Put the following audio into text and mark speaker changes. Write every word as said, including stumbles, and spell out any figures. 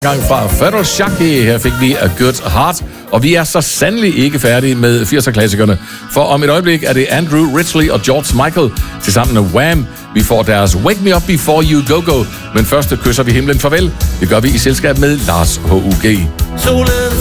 Speaker 1: Gang fra Federal Shaki. Her fik vi A Good Heart. Og vi er så sandelig ikke færdige med firser-klassikerne. For om et øjeblik er det Andrew Ridgeley og George Michael til sammen med Wham. Vi får deres Wake Me Up Before You Go Go. Men først kysser vi himlen farvel. Det gør vi i selskab med Lars H U G.